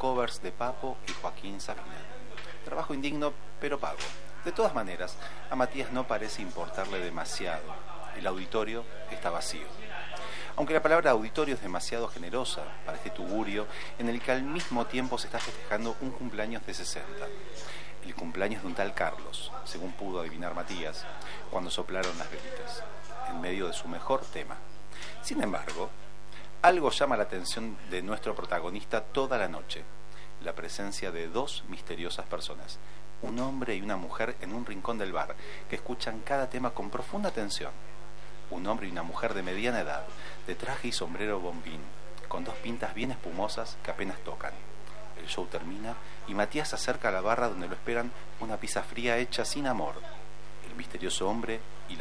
covers de Papo y Joaquín Sabina. Trabajo indigno, pero pago. De todas maneras, a Matías no parece importarle demasiado. El auditorio está vacío. Aunque la palabra auditorio es demasiado generosa para este tugurio en el que al mismo tiempo se está festejando un cumpleaños de 60. El cumpleaños de un tal Carlos, según pudo adivinar Matías, cuando soplaron las velitas, en medio de su mejor tema. Sin embargo, algo llama la atención de nuestro protagonista toda la noche: la presencia de dos misteriosas personas, un hombre y una mujer en un rincón del bar, que escuchan cada tema con profunda atención. Un hombre y una mujer de mediana edad, de traje y sombrero bombín, con dos pintas bien espumosas que apenas tocan. El show termina y Matías se acerca a la barra donde lo esperan una pizza fría hecha sin amor, el misterioso hombre y